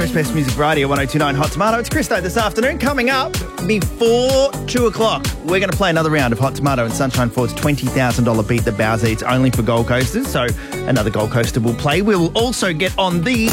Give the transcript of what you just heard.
Australia's best music variety at 102.9 Hot Tomato. It's Christo this afternoon. Coming up before 2 o'clock, we're going to play another round of Hot Tomato and Sunshine Ford's $20,000 Beat the Bowsy. It's only for Gold Coasters, so another Gold Coaster will play. We'll also get on the